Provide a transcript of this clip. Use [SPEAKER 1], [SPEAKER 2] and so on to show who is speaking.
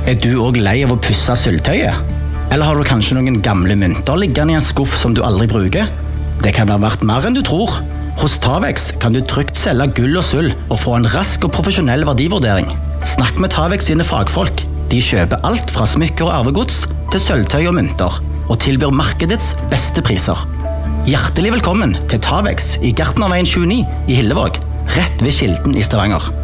[SPEAKER 1] Er du også lei av å pusse sølvtøyet? Eller har du kanskje noen gamle mynter liggende i en skuff som du aldri bruker? Det kan ha vært mer enn du tror. Hos Tavex kan du trygt selge gull og sølv og få en rask og profesjonell verdivurdering. Snakk med Tavex sine fagfolk. De kjøper alt fra smykker og arvegods til sølvtøy og mynter, og tilbyr markedets beste priser. Hjertelig velkommen til Tavex i Gartnerveien 29 i Hillevåg, rett ved Kilden i Stavanger.